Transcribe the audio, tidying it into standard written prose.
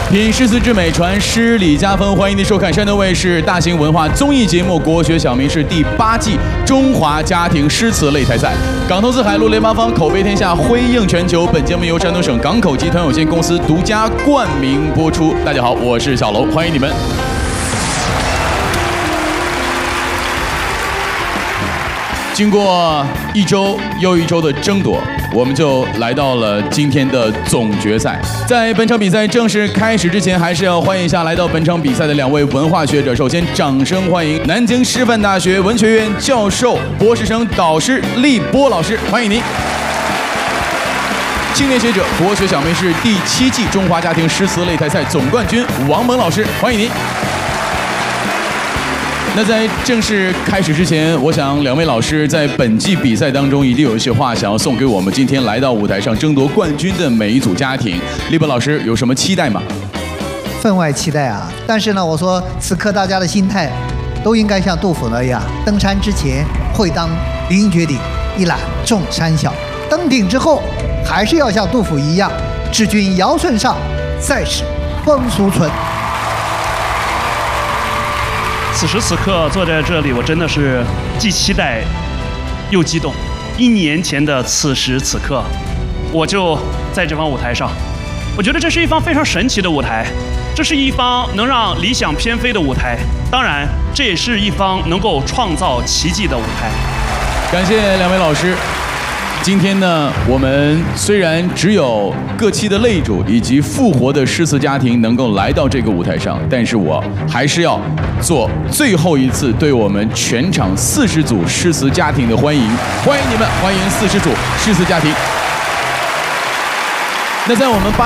品诗词之美，传诗礼家风。欢迎您收看山东卫视大型文化综艺节目《国学小名诗》第8季中华家庭诗词擂台赛。港投资海陆联发方，口碑天下，辉映全球。本节目由山东省港口集团有限公司独家冠名播出。大家好，我是小龙，欢迎你们。经过一周又一周的争夺，我们就来到了今天的总决赛。在本场比赛正式开始之前，还是要欢迎一下来到本场比赛的2位文化学者。首先，掌声欢迎南京师范大学文学院教授、博士生导师厉波老师，欢迎您。青年学者国学小名诗第7季中华家庭诗词擂台赛总冠军王蒙老师，欢迎您。那在正式开始之前，我想2位老师在本季比赛当中一定有一些话想要送给我们今天来到舞台上争夺冠军的每一组家庭。厉波老师有什么期待吗？ 分外期待啊！但是呢，我说此刻大家的心态都应该像杜甫那样，登山之前会当凌绝顶，一览众山小；登顶之后，还是要像杜甫一样，治君尧舜上，再使风俗存。 此时此刻坐在这里，我真的是既期待又激动。1年前的此时此刻，我就在这方舞台上。我觉得这是一方非常神奇的舞台，这是一方能让理想翩飞的舞台，当然，这也是一方能够创造奇迹的舞台。 感谢2位老师。今天呢，我们虽然只有各期的擂主以及复活的诗词家庭能够来到这个舞台上，但是我还是要做最后一次对我们全场40组诗词家庭的欢迎，欢迎你们，欢迎40组诗词家庭。那在我们